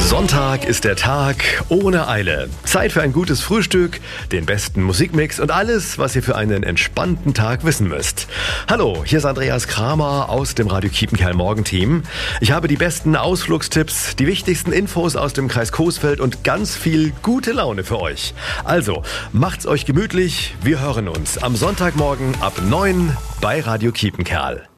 Sonntag ist der Tag ohne Eile. Zeit für ein gutes Frühstück, den besten Musikmix und alles, was ihr für einen entspannten Tag wissen müsst. Hallo, hier ist Andreas Kramer aus dem Radio Kiepenkerl Morgenteam. Ich habe die besten Ausflugstipps, die wichtigsten Infos aus dem Kreis Coesfeld und ganz viel gute Laune für euch. Also, macht's euch gemütlich. Wir hören uns am Sonntagmorgen ab 9 bei Radio Kiepenkerl.